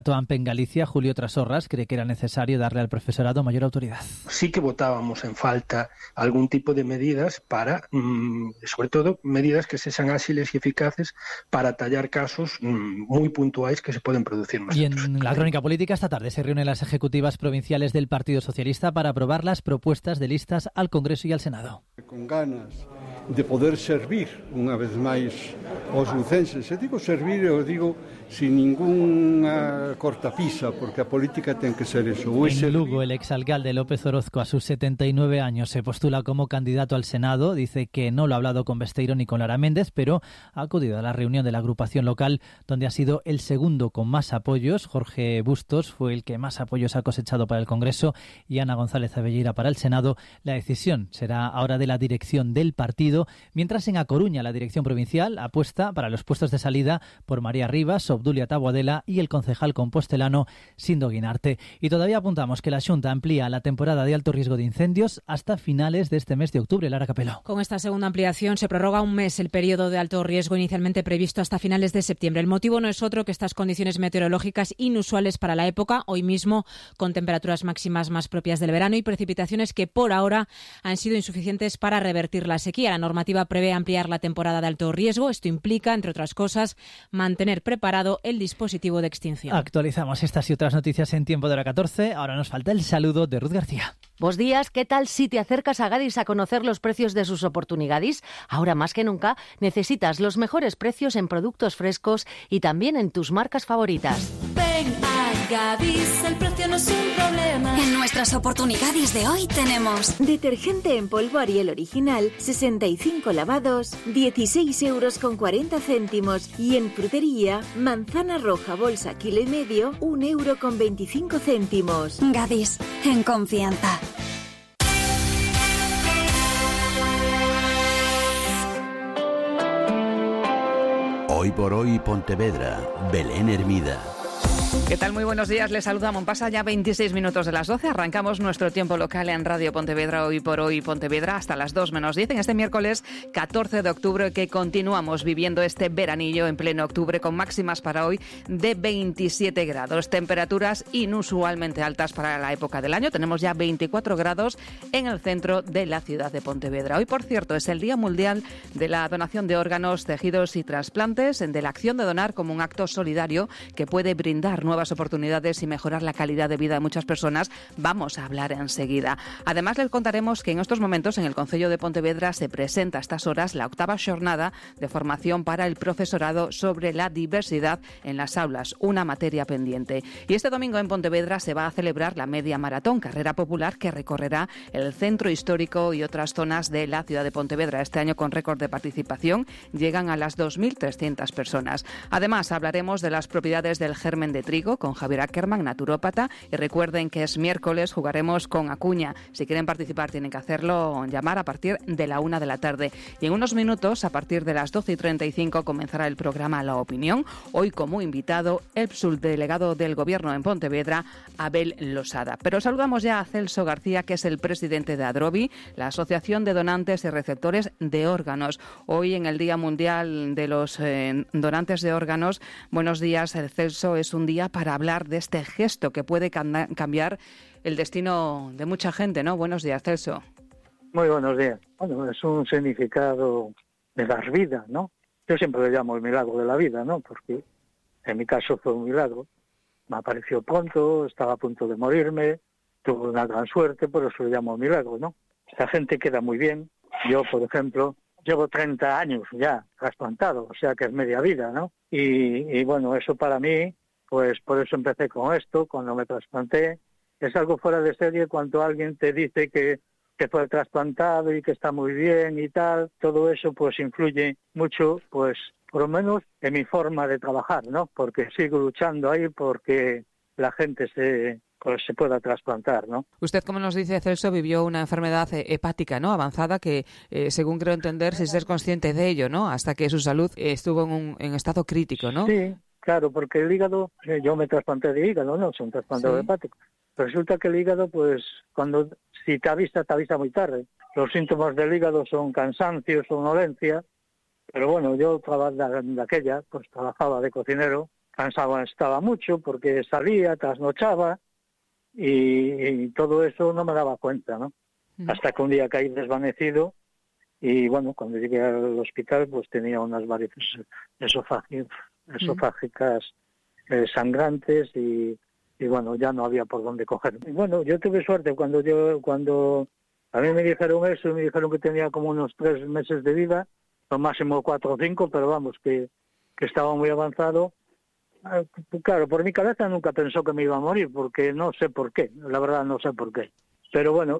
AMP en Galicia, Julio Trasorras, cree que era necesario darle al profesorado mayor autoridad. Sí que votábamos en falta algún tipo de medidas para, sobre todo, medidas que sean ágiles y eficaces para tallar casos muy puntuales que se pueden producir. Y en la crónica política, esta tarde se reúnen las ejecutivas provinciales del Partido Socialista para aprobar las propuestas de listas al Congreso y al Senado. Con ganas de poder servir unha vez máis aos lucenses. E digo servir, eu digo sin ninguna cortapisa, porque a política ten que ser eso. En Lugo, el exalcalde López Orozco, a sus 79 años, se postula como candidato al Senado. Dice que no lo ha hablado con Besteiro ni con Lara Méndez, pero ha acudido a la reunión de la agrupación local, donde ha sido el segundo con más apoyos. Jorge Bustos fue el que más apoyos ha cosechado para el Congreso y Ana González Abelleira para el Senado. La decisión será ahora de la dirección del partido, mientras en A Coruña la dirección provincial apuesta para los puestos de salida por María Rivas, Obdulia Taboadela y el concejal compostelano Sindo Guinarte. Y todavía apuntamos que la Xunta amplía la temporada de alto riesgo de incendios hasta finales de este mes de octubre. Lara Capelo. Con esta segunda ampliación se prorroga un mes el periodo de alto riesgo inicialmente previsto hasta finales de septiembre. El motivo no es otro que estas condiciones meteorológicas inusuales para la época, hoy mismo con temperaturas máximas más propias del verano y precipitaciones que por ahora han sido insuficientes para revertir la sequía. La normativa prevé ampliar la temporada de alto riesgo. Esto implica, entre otras cosas, mantener preparado el dispositivo de extinción. Actualizamos estas y otras noticias en tiempo de hora 14. Ahora nos falta el saludo de Ruth García. Buenos días, ¿qué tal si te acercas a Gadis a conocer los precios de sus oportunidades? Ahora más que nunca necesitas los mejores precios en productos frescos y también en tus marcas favoritas. Ven a Gadis, el precio no es un problema. En nuestras oportunidades de hoy tenemos detergente en polvo Ariel original, 65 lavados, 16,40 €. Y en frutería, manzana roja bolsa kilo y medio, 1,25 €. Gadis, en confianza. Hoy por hoy Pontevedra, Belén Hermida. ¿Qué tal? Muy buenos días. Les saludamos. Pasa ya 26 minutos de las 12. Arrancamos nuestro tiempo local en Radio Pontevedra, Hoy por hoy Pontevedra, hasta las 2 menos 10 en este miércoles 14 de octubre, que continuamos viviendo este veranillo en pleno octubre con máximas para hoy de 27 grados. Temperaturas inusualmente altas para la época del año. Tenemos ya 24 grados en el centro de la ciudad de Pontevedra. Hoy, por cierto, es el Día Mundial de la Donación de Órganos, Tejidos y Trasplantes, de la acción de donar como un acto solidario que puede brindar nuevas oportunidades y mejorar la calidad de vida de muchas personas. Vamos a hablar enseguida. Además, les contaremos que en estos momentos en el Concello de Pontevedra se presenta a estas horas la 8ª xornada de formación para el profesorado sobre la diversidad en las aulas, una materia pendiente. Y este domingo en Pontevedra se va a celebrar la media maratón, carrera popular que recorrerá el centro histórico y otras zonas de la ciudad de Pontevedra. Este año, con récord de participación, llegan a las 2.300 personas. Además, hablaremos de las propiedades del germen de trigo con Javier Ackerman, naturópata, y recuerden que es miércoles, jugaremos con Acuña. Si quieren participar tienen que hacerlo, llamar a partir de la 1 de la tarde. Y en unos minutos, a partir de las 12:35, comenzará el programa La Opinión. Hoy como invitado el subdelegado del Gobierno en Pontevedra, Abel Losada. Pero saludamos ya a Celso García, que es el presidente de ADROBI, la Asociación de Donantes y Receptores de Órganos. Hoy, en el Día Mundial de los Donantes de Órganos, buenos días, Celso. Es un día para hablar de este gesto que puede cambiar el destino de mucha gente, ¿no? Buenos días, Celso. Muy buenos días. Bueno, es un significado de dar vida, ¿no? Yo siempre le llamo el milagro de la vida, ¿no? Porque en mi caso fue un milagro. Me apareció pronto, estaba a punto de morirme, tuve una gran suerte, por eso le llamo milagro, ¿no? La gente queda muy bien. Yo, por ejemplo, llevo 30 años ya trasplantado, o sea que es media vida, ¿no? Y bueno, eso para mí, pues por eso empecé con esto, cuando me trasplanté. Es algo fuera de serie cuando alguien te dice que fue trasplantado y que está muy bien y tal. Todo eso pues influye mucho, pues por lo menos en mi forma de trabajar, ¿no? Porque sigo luchando ahí porque la gente se pueda trasplantar, ¿no? Usted, como nos dice Celso, vivió una enfermedad hepática, ¿no? Avanzada, que según creo entender, sin ser consciente de ello, ¿no? Hasta que su salud estuvo en estado crítico, ¿no? Sí, claro, porque el hígado, yo me trasplanté de hígado, no soy un trasplantado hepático. Resulta que el hígado, pues, si te avisa muy tarde. Los síntomas del hígado son cansancio, somnolencia, pero bueno, yo de aquella, pues trabajaba de cocinero cansado estaba mucho porque salía, trasnochaba y todo eso no me daba cuenta, ¿no? Hasta que un día caí desvanecido y bueno, cuando llegué al hospital pues tenía unas varices esofágicas sangrantes y bueno, ya no había por dónde coger. Y bueno, yo tuve suerte cuando a mí me dijeron eso, me dijeron que tenía como unos 3 meses de vida, lo máximo 4 o 5, pero vamos, que estaba muy avanzado. Claro, por mi cabeza nunca pensó que me iba a morir, porque no sé por qué, la verdad no sé por qué. Pero bueno,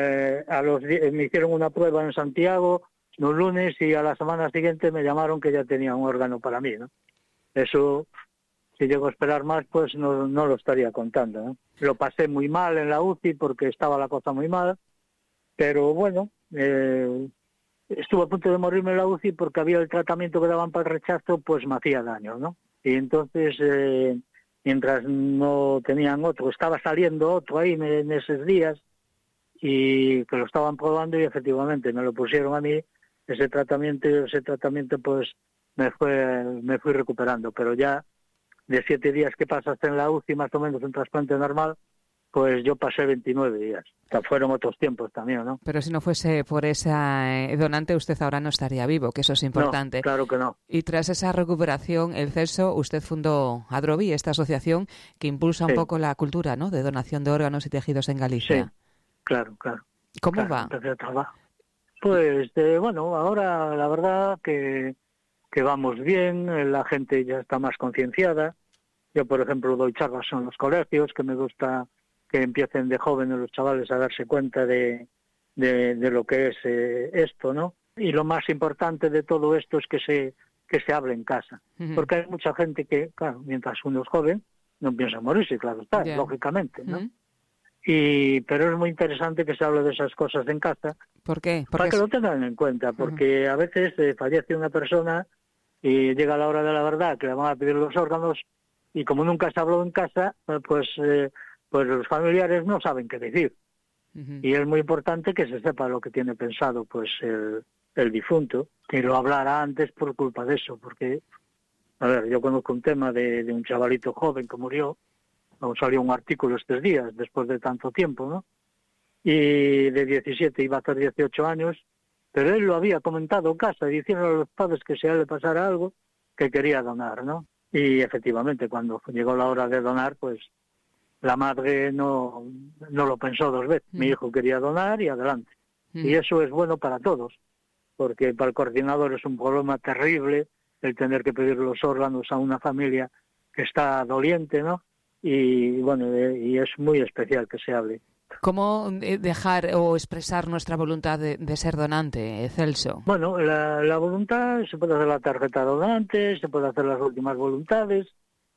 me hicieron una prueba en Santiago un lunes y a la semana siguiente me llamaron que ya tenía un órgano para mí, ¿no? Eso, si llego a esperar más, pues no lo estaría contando, ¿no? Lo pasé muy mal en la UCI porque estaba la cosa muy mal, pero bueno, estuve a punto de morirme en la UCI porque había el tratamiento que daban para el rechazo, pues me hacía daño, ¿no? Y entonces, mientras no tenían otro, estaba saliendo otro ahí en esos días y que lo estaban probando y efectivamente me lo pusieron a mí, ese tratamiento pues me fui recuperando, pero ya de 7 días que pasaste en la UCI, más o menos un trasplante normal, pues yo pasé 29 días. O sea, fueron otros tiempos también, ¿no? Pero si no fuese por esa donante, usted ahora no estaría vivo, que eso es importante. No, claro que no. Y tras esa recuperación, el Celso, usted fundó Adrovi, esta asociación que impulsa un poco la cultura, ¿no?, de donación de órganos y tejidos en Galicia. Sí, claro. ¿Cómo va? Empecé a trabajar. Pues, bueno, ahora la verdad que vamos bien, la gente ya está más concienciada. Yo, por ejemplo, doy charlas en los colegios, que me gusta que empiecen de jóvenes los chavales a darse cuenta de lo que es esto, ¿no? Y lo más importante de todo esto es que se hable en casa. Porque hay mucha gente que, claro, mientras uno es joven, no piensa morirse, claro está, lógicamente, ¿no? Pero es muy interesante que se hable de esas cosas en casa. ¿Por qué? Para que lo tengan en cuenta, porque a veces fallece una persona y llega la hora de la verdad, que le van a pedir los órganos, y como nunca se habló en casa, pues los familiares no saben qué decir. Y es muy importante que se sepa lo que tiene pensado pues el difunto, que lo hablara antes por culpa de eso, porque, a ver, yo conozco un tema de un chavalito joven que murió, salió un artículo estos días, después de tanto tiempo, ¿no? Y de 17 iba a hacer 18 años, pero él lo había comentado en casa, diciendo a los padres que si a él le pasara algo, que quería donar, ¿no? Y efectivamente, cuando llegó la hora de donar, pues la madre no lo pensó 2 veces. Mi hijo quería donar y adelante. Y eso es bueno para todos, porque para el coordinador es un problema terrible el tener que pedir los órganos a una familia que está doliente, ¿no? Y bueno, y es muy especial que se hable. ¿Cómo dejar o expresar nuestra voluntad de ser donante, Celso? Bueno, la voluntad, se puede hacer la tarjeta de donante, se puede hacer las últimas voluntades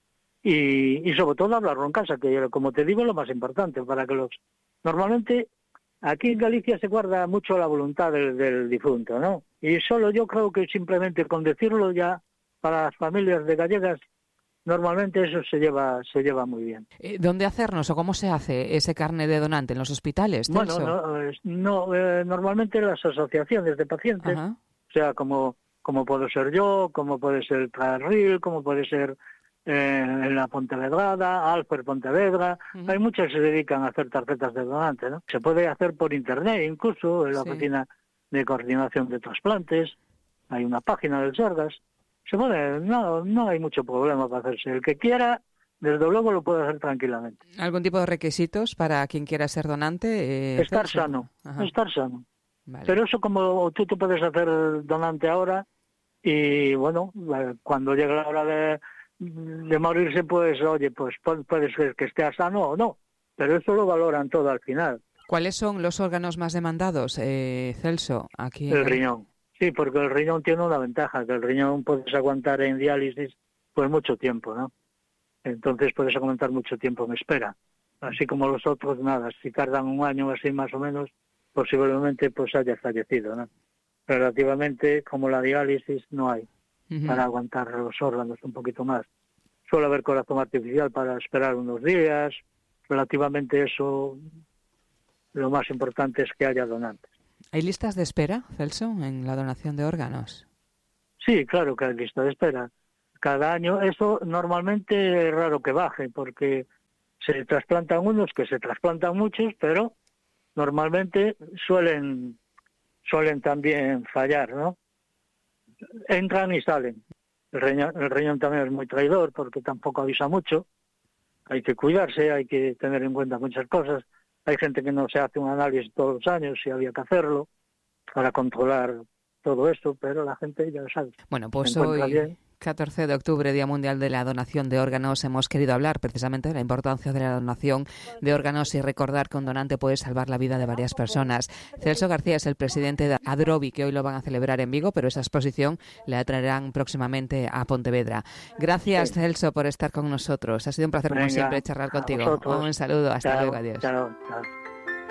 y sobre todo hablarlo en casa, que como te digo es lo más importante, para que normalmente aquí en Galicia se guarda mucho la voluntad del difunto, ¿no? Y solo yo creo que simplemente con decirlo ya para las familias de gallegas, normalmente eso se lleva muy bien. ¿Dónde hacernos o cómo se hace ese carnet de donante? ¿En los hospitales, Celso? Bueno, normalmente en las asociaciones de pacientes, o sea, como puedo ser yo, como puede ser Traerril, como puede ser en la Pontevedrada, Alfer Pontevedra, hay muchas que se dedican a hacer tarjetas de donante, ¿no? Se puede hacer por internet, incluso en la oficina de coordinación de trasplantes, hay una página del Sergas. Se puede, no hay mucho problema para hacerse. El que quiera, desde luego lo puede hacer tranquilamente. ¿Algún tipo de requisitos para quien quiera ser donante? Estar sano. Vale. Pero eso como tú te puedes hacer donante ahora y bueno, cuando llegue la hora de morirse, pues oye, pues puede ser que esté sano o no. Pero eso lo valoran todo al final. ¿Cuáles son los órganos más demandados, Celso? Aquí el riñón. Sí, porque el riñón tiene una ventaja, que el riñón puedes aguantar en diálisis pues mucho tiempo, ¿no? Entonces puedes aguantar mucho tiempo en espera. Así como los otros, nada, si tardan 1 año así más o menos, posiblemente pues haya fallecido, ¿no? Relativamente, como la diálisis, no hay para aguantar los órganos un poquito más. Suele haber corazón artificial para esperar unos días. Relativamente eso, lo más importante es que haya donantes. ¿Hay listas de espera, Celso, en la donación de órganos? Sí, claro que hay listas de espera. cada año. Eso normalmente es raro que baje, porque se trasplantan unos, que se trasplantan muchos, pero normalmente suelen también fallar, ¿no? Entran y salen. El riñón también es muy traidor, porque tampoco avisa mucho. Hay que cuidarse, hay que tener en cuenta muchas cosas. Hay gente que no se hace un análisis todos los años, si había que hacerlo, para controlar todo esto, pero la gente ya lo sabe. Bueno, pues hoy, 14 de octubre, Día Mundial de la Donación de Órganos, hemos querido hablar precisamente de la importancia de la donación de órganos y recordar que un donante puede salvar la vida de varias personas. Celso García es el presidente de Adrovi, que hoy lo van a celebrar en Vigo, pero esa exposición la traerán próximamente a Pontevedra. Gracias, Celso, por estar con nosotros. Ha sido un placer, como siempre, charlar contigo. Un saludo, hasta luego, adiós. Chao.